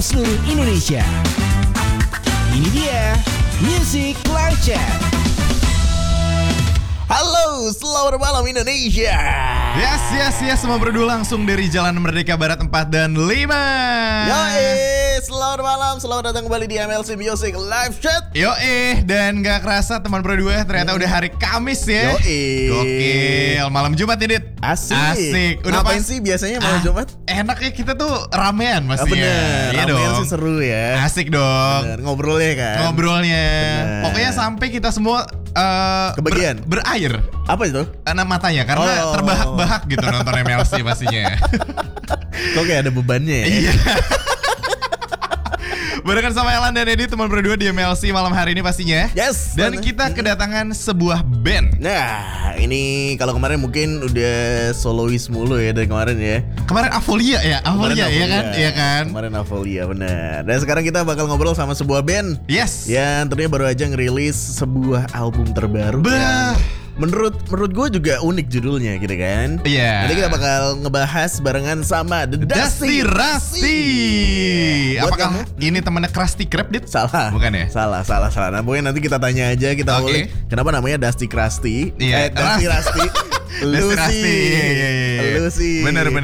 seluruh Indonesia. Ini dia Music Live Chat. Halo, selamat malam Indonesia. Yes, semua berdua langsung dari Jalan Merdeka Barat 4 dan 5. Yoi, selamat malam, selamat datang kembali di MLC Music Live Chat. Yoi, dan gak kerasa teman berdua ternyata udah hari Kamis ya. Yoi. Gokil, malam Jumat nih Dit. Asik. Udah Ngapain sih biasanya malam Jumat? Enaknya kita tuh ramean pastinya. Bener, Iya ramean dong. sih seru ya. Asik dong. Bener, ngobrolnya kan. Ngobrolnya. Bener. Pokoknya sampai kita semua Kebagian. berair Apa itu? karena matanya karena terbahak-bahak gitu nonton MLC pastinya. Kok kayak ada bebannya ya? Iya. Barengan sama Elan dan Edi, teman berdua di MLC malam hari ini pastinya. Yes. Dan kita kedatangan sebuah band. Nah, ini kalau kemarin mungkin udah solois mulu ya dari kemarin ya. Kemarin Avolia ya, Avolia ya kan? Iya kan? Kemarin Avolia benar. Dan sekarang kita bakal ngobrol sama sebuah band Yes. yang tentunya baru aja ngerilis sebuah album terbaru. Bah. Menurut gue juga unik judulnya gitu kan. Iya. Nanti kita bakal ngebahas barengan sama The Dusty Rusty. Buat Apakah kamu? ini temannya Krusty Krab, Dit? Salah. Bukan ya? Salah. Nah, pokoknya nanti kita tanya aja, kita Oke. boleh. Kenapa namanya Dusty Krusty? Iya. Dusty Rusty. Dusty Rusty. Iya. Lu sih. Bener.